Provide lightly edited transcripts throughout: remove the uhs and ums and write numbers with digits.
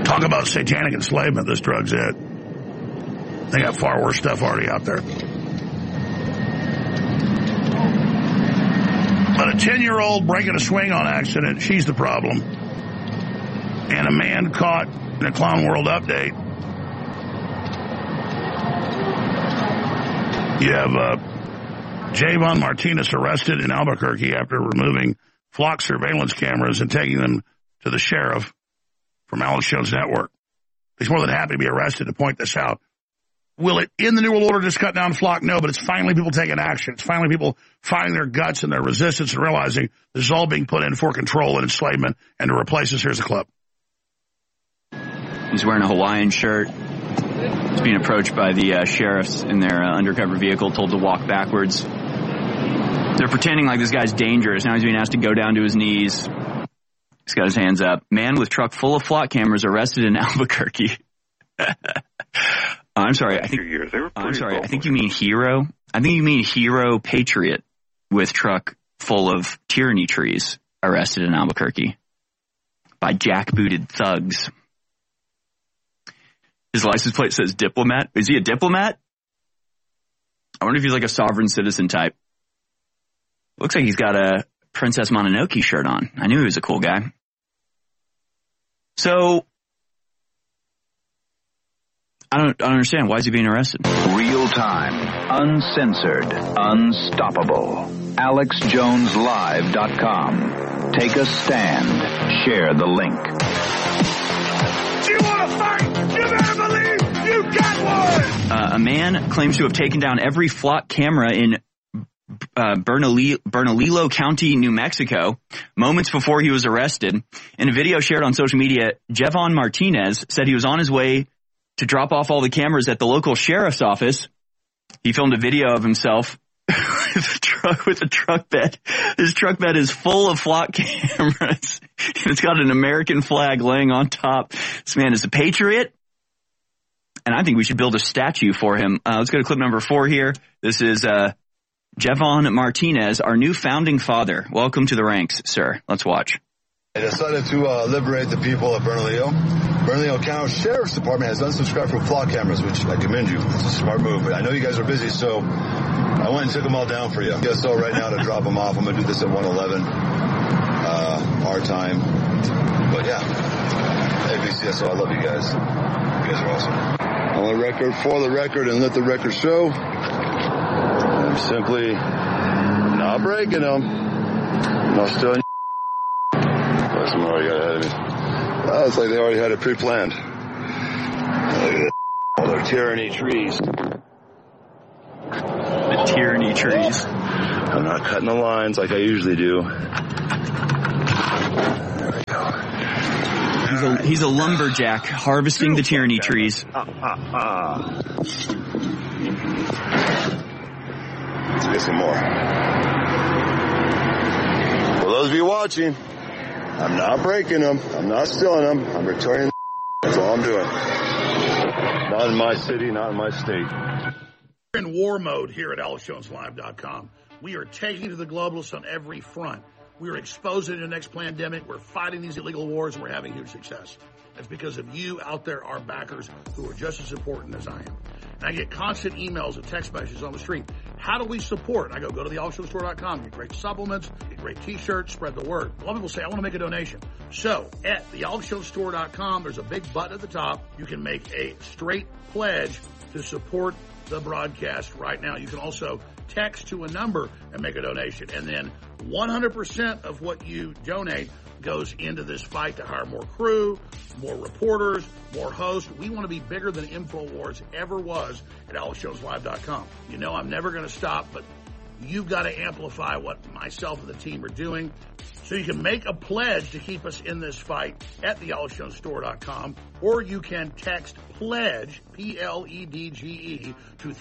Talk about satanic enslavement. This drug's it. They got far worse stuff already out there. But a 10-year-old breaking a swing on accident, she's the problem. And a man caught in a Clown World update. You have Javon Martinez arrested in Albuquerque after removing flock surveillance cameras and taking them to the sheriff from Alex Jones Network. He's more than happy to be arrested to point this out. Will it end the New World Order, just cut down flock? No, but it's finally people taking action. It's finally people finding their guts and their resistance and realizing this is all being put in for control and enslavement and to replace us. Here's a clip. He's wearing a Hawaiian shirt. He's being approached by the sheriffs in their undercover vehicle, told to walk backwards. They're pretending like this guy's dangerous. Now he's being asked to go down to his knees. He's got his hands up. Man with truck full of flock cameras arrested in Albuquerque. I'm sorry. I think you mean hero. I think you mean hero patriot with truck full of tyranny trees arrested in Albuquerque by jackbooted thugs. His license plate says diplomat. Is he a diplomat? I wonder if he's like a sovereign citizen type. Looks like he's got a Princess Mononoke shirt on. I knew he was a cool guy. So, I don't understand. Why is he being arrested? Real time, uncensored, unstoppable. AlexJonesLive.com. Take a stand. Share the link. Do you want to fight? You better believe you got one! A man claims to have taken down every flock camera in Bernalillo County, New Mexico, moments before he was arrested. In a video shared on social media, Javon Martinez said he was on his way to drop off all the cameras at the local sheriff's office. He filmed a video of himself with a truck bed. His truck bed is full of flock cameras. It's got an American flag laying on top. This man is a patriot, and I think we should build a statue for him. Let's go to clip number 4 here. This is Javon Martinez, our new founding father. Welcome to the ranks, sir. Let's watch. I decided to liberate the people of Bernalillo. Bernalillo County Sheriff's Department has unsubscribed from flock cameras, which I commend you. It's a smart move. But I know you guys are busy, so I went and took them all down for you. So right now to drop them off, I'm going to do this at 1:11 our time. But yeah, ABCSO, I love you guys. You guys are awesome. On the record, for the record, and let the record show, I'm simply not breaking them. No stealing. Some already got ahead of me. Oh, it's like they already had it pre-planned. All their tyranny trees. The tyranny trees. I'm not cutting the lines like I usually do. There we go. He's a lumberjack harvesting the tyranny trees. Let's get some more. For those of you watching, I'm not breaking them. I'm not stealing them. I'm returning. That's all I'm doing. Not in my city, not in my state. We're in war mode here at AlexJonesLive.com. We are taking to the globalists on every front. We are exposing the next pandemic. We're fighting these illegal wars, and we're having huge success. That's because of you out there, our backers, who are just as important as I am. And I get constant emails and text messages on the street. How do we support? I go to thealexshowstore.com, get great supplements, get great t-shirts, spread the word. A lot of people say, I want to make a donation. So at thealexshowstore.com, there's a big button at the top. You can make a straight pledge to support the broadcast right now. You can also text to a number and make a donation. And then 100% of what you donate goes into this fight to hire more crew, more reporters, more hosts. We want to be bigger than InfoWars ever was at AlexJonesLive.com. You know I'm never going to stop, but you've got to amplify what myself and the team are doing. So you can make a pledge to keep us in this fight at thealexjonestore.com, or you can text PLEDGE, P-L-E-D-G-E, to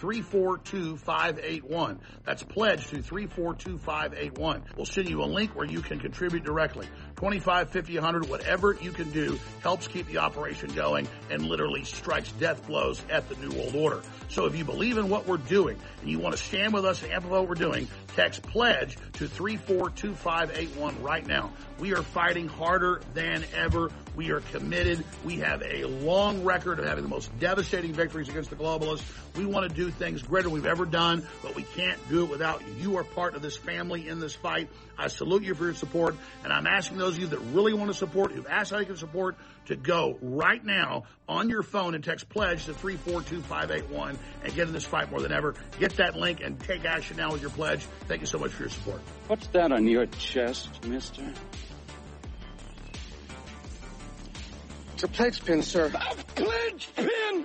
342-581. That's PLEDGE to 342-581. We'll send you a link where you can contribute directly. 25, 50, 100, whatever you can do helps keep the operation going and literally strikes death blows at the New World Order. So if you believe in what we're doing and you want to stand with us and amplify what we're doing, text PLEDGE to 342581 right now. We are fighting harder than ever. We are committed. We have a long record of having the most devastating victories against the globalists. We want to do things greater than we've ever done, but we can't do it without you. You are part of this family in this fight. I salute you for your support, and I'm asking those of you that really want to support, who've asked how you can support, to go right now on your phone and text PLEDGE to 342581 and get in this fight more than ever. Get that link and take action now with your pledge. Thank you so much for your support. What's that on your chest, mister? It's a pledge pin, sir. A pledge pin!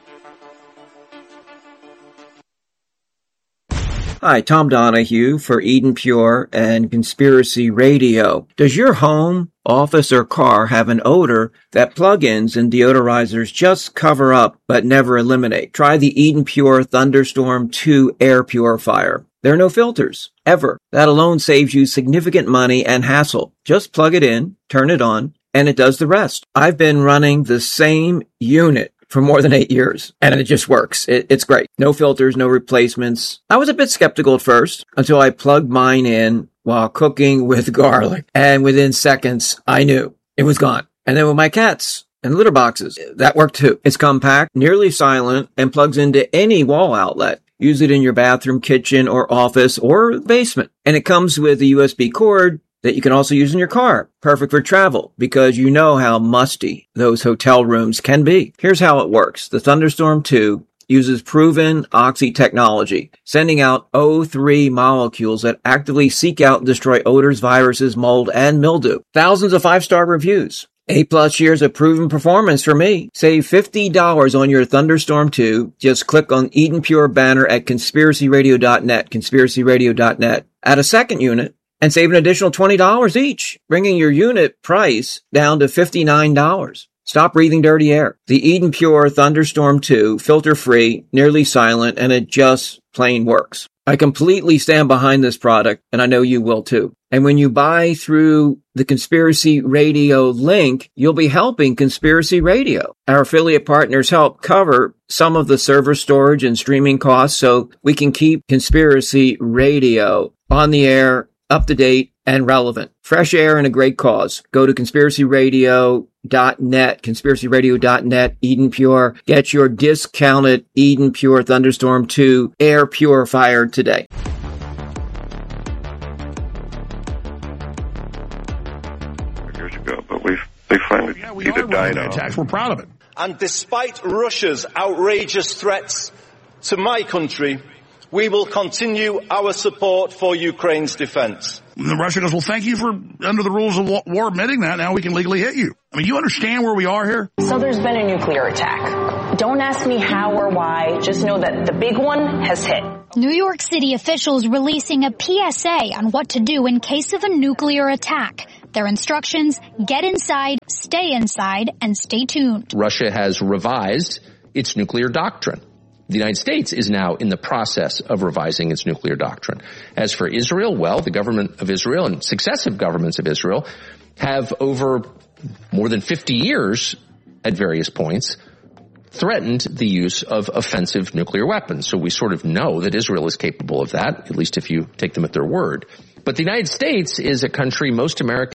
Hi, Tom Donahue for Eden Pure and Conspiracy Radio. Does your home, office, or car have an odor that plug-ins and deodorizers just cover up but never eliminate? Try the Eden Pure Thunderstorm 2 air purifier. There are no filters, ever. That alone saves you significant money and hassle. Just plug it in, turn it on, and it does the rest. I've been running the same unit for more than 8 years, and it just works. It's great. No filters, no replacements. I was a bit skeptical at first until I plugged mine in while cooking with garlic, and within seconds, I knew it was gone. And then with my cats and litter boxes, that worked too. It's compact, nearly silent, and plugs into any wall outlet. Use it in your bathroom, kitchen, or office, or basement. And it comes with a USB cord that you can also use in your car. Perfect for travel, because you know how musty those hotel rooms can be. Here's how it works. The Thunderstorm 2 uses proven oxy technology, sending out O3 molecules that actively seek out and destroy odors, viruses, mold, and mildew. Thousands of 5-star reviews. 8+ years of proven performance for me. Save $50 on your Thunderstorm 2. Just click on Eden Pure banner at conspiracyradio.net, conspiracyradio.net. Add a second unit and save an additional $20 each, bringing your unit price down to $59. Stop breathing dirty air. The Eden Pure Thunderstorm 2, filter-free, nearly silent, and it just plain works. I completely stand behind this product, and I know you will too. And when you buy through the Conspiracy Radio link, you'll be helping Conspiracy Radio. Our affiliate partners help cover some of the server storage and streaming costs so we can keep Conspiracy Radio on the air, up to date, and relevant. Fresh air and a great cause. Go to conspiracyradio.net, conspiracyradio.net, Eden Pure. Get your discounted Eden Pure Thunderstorm 2 air purifier today. Years ago, but they finally either died out. Attacks. We're proud of it. And despite Russia's outrageous threats to my country, we will continue our support for Ukraine's defense. And the Russia goes, well, thank you for, under the rules of war, admitting that. Now we can legally hit you. I mean, you understand where we are here? So there's been a nuclear attack. Don't ask me how or why. Just know that the big one has hit. New York City officials releasing a PSA on what to do in case of a nuclear attack. Their instructions: get inside, and stay tuned. Russia has revised its nuclear doctrine. The United States is now in the process of revising its nuclear doctrine. As for Israel, well, the government of Israel and successive governments of Israel have over more than 50 years at various points threatened the use of offensive nuclear weapons. So we sort of know that Israel is capable of that, at least if you take them at their word. But the United States is a country most Americans